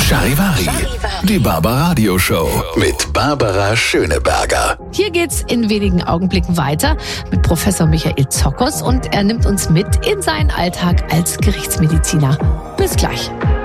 Charivari, die Barbaradio Show mit Barbara Schöneberger. Hier geht's in wenigen Augenblicken weiter mit Professor Michael Zokos und er nimmt uns mit in seinen Alltag als Gerichtsmediziner. Bis gleich.